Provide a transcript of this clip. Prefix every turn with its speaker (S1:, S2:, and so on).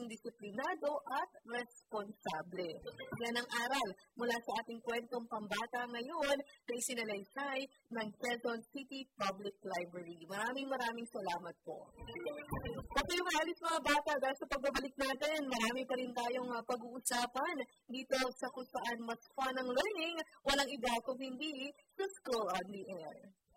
S1: maging disiplinado at responsable. Yan ang aral mula sa ating kwentong pambata ngayon na isinalaysay ng Quezon City Public Library. Maraming salamat po. At yung alis mga bata, dahil sa pagbabalik natin, marami pa rin tayong pag-uusapan dito sa kung saan mas fun ang learning, walang iba kung hindi sa School on the Air.